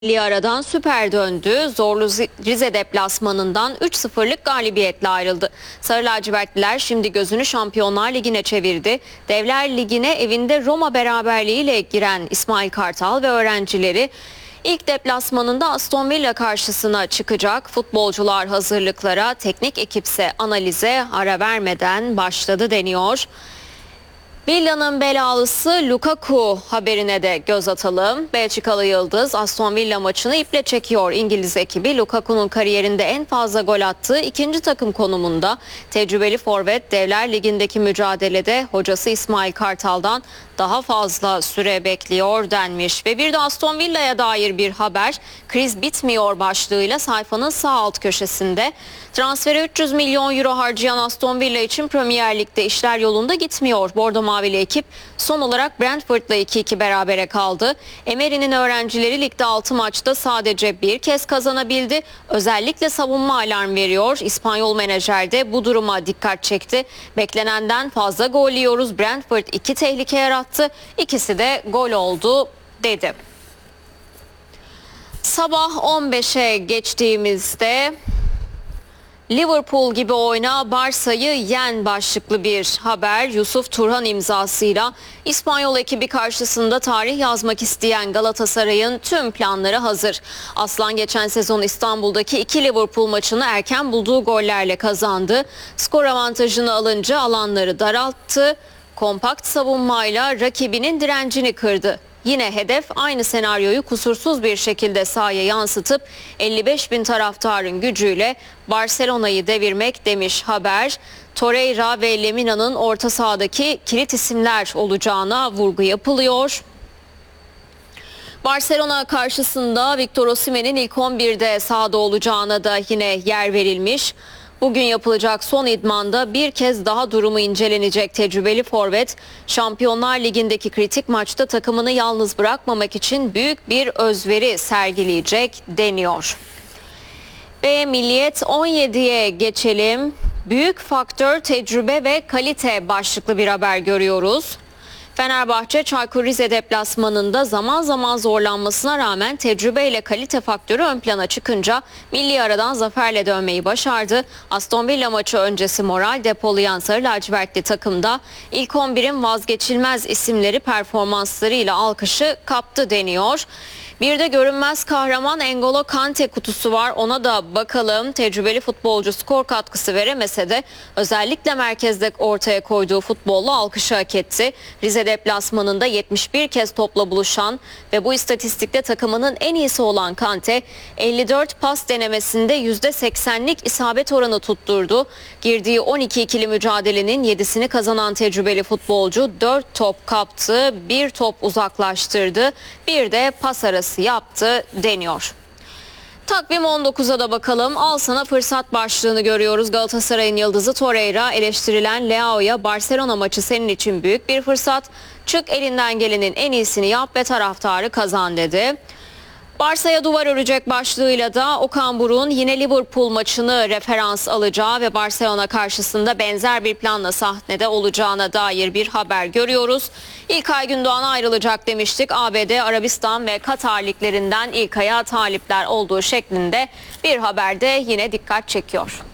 Milli aradan süper döndü. Zorlu Rize deplasmanından 3-0'lık galibiyetle ayrıldı. Sarı lacivertliler şimdi gözünü Şampiyonlar Ligi'ne çevirdi. Devler Ligi'ne evinde Roma beraberliğiyle giren İsmail Kartal ve öğrencileri ilk deplasmanında Aston Villa karşısına çıkacak. Futbolcular hazırlıklara, teknik ekipse analize ara vermeden başladı deniyor. Villa'nın belalısı Lukaku haberine de göz atalım. Belçikalı yıldız Aston Villa maçını iple çekiyor. İngiliz ekibi Lukaku'nun kariyerinde en fazla gol attığı ikinci takım konumunda. Tecrübeli forvet Devler Ligi'ndeki mücadelede hocası İsmail Kartal'dan daha fazla süre bekliyor denmiş. Ve bir de Aston Villa'ya dair bir haber. Kriz bitmiyor başlığıyla sayfanın sağ alt köşesinde. Transfere 300 milyon euro harcayan Aston Villa için Premier Lig'de işler yolunda gitmiyor. Bordo Mavili ekip son olarak Brentford'la 2-2 berabere kaldı. Emery'nin öğrencileri ligde 6 maçta sadece bir kez kazanabildi. Özellikle savunma alarm veriyor. İspanyol menajer de bu duruma dikkat çekti. Beklenenden fazla gol yiyoruz. Brentford 2 tehlike yarattı. İkisi de gol oldu dedi. Sabah 15'e geçtiğimizde Liverpool gibi oyna, Barça'yı yen başlıklı bir haber. Yusuf Turhan imzasıyla İspanyol ekibi karşısında tarih yazmak isteyen Galatasaray'ın tüm planları hazır. Aslan geçen sezon İstanbul'daki 2 Liverpool maçını erken bulduğu gollerle kazandı. Skor avantajını alınca alanları daralttı. Kompakt savunmayla rakibinin direncini kırdı. Yine hedef aynı senaryoyu kusursuz bir şekilde sahaya yansıtıp 55 bin taraftarın gücüyle Barcelona'yı devirmek demiş haber. Torreira ve Lemina'nın orta sahadaki kilit isimler olacağına vurgu yapılıyor. Barcelona karşısında Victor Osimhen'in ilk 11'de sahada olacağına da yine yer verilmiş. Bugün yapılacak son idmanda bir kez daha durumu incelenecek tecrübeli forvet, Şampiyonlar Ligi'ndeki kritik maçta takımını yalnız bırakmamak için büyük bir özveri sergileyecek deniyor. Ve Milliyet 17'ye geçelim. Büyük faktör tecrübe ve kalite başlıklı bir haber görüyoruz. Fenerbahçe Çaykur Rize deplasmanında zaman zaman zorlanmasına rağmen tecrübeyle kalite faktörü ön plana çıkınca milli aradan zaferle dönmeyi başardı. Aston Villa maçı öncesi moral depolayan Sarı lacivertli takımda ilk 11'in vazgeçilmez isimleri performanslarıyla alkışı kaptı deniyor. Bir de görünmez kahraman N'Golo Kante kutusu var. Ona da bakalım. Tecrübeli futbolcu skor katkısı veremese de özellikle merkezde ortaya koyduğu futbolla alkışı hak etti. Rize deplasmanında 71 kez topla buluşan ve bu istatistikte takımının en iyisi olan Kante 54 pas denemesinde %80'lik isabet oranı tutturdu. Girdiği 12 ikili mücadelenin 7'sini kazanan tecrübeli futbolcu 4 top kaptı, 1 top uzaklaştırdı, bir de pas arası yaptı deniyor. Takvim 19'a da bakalım. Al sana fırsat başlığını görüyoruz. Galatasaray'ın yıldızı Torreira eleştirilen Leao'ya Barcelona maçı senin için büyük bir fırsat. Çık elinden gelenin en iyisini yap ve taraftarı kazan dedi. Barça'ya duvar örecek başlığıyla da Okan Buruk'un yine Liverpool maçını referans alacağı ve Barcelona karşısında benzer bir planla sahnede olacağına dair bir haber görüyoruz. İlkay Gündoğan ayrılacak demiştik. ABD, Arabistan ve Katar liglerinden İlkay'a talipler olduğu şeklinde bir haberde yine dikkat çekiyor.